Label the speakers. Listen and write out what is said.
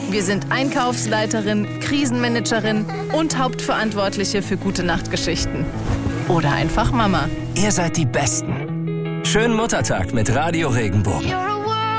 Speaker 1: Wir sind Einkaufsleiterin, Krisenmanagerin und Hauptverantwortliche für Gute-Nacht-Geschichten. Oder einfach Mama.
Speaker 2: Ihr seid die Besten. Schönen Muttertag mit Radio Regenbogen.